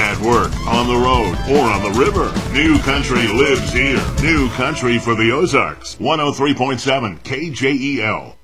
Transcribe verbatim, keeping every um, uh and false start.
at work, on the road, or on the river. New Country lives here. New Country for the Ozarks. one oh three point seven K J E L.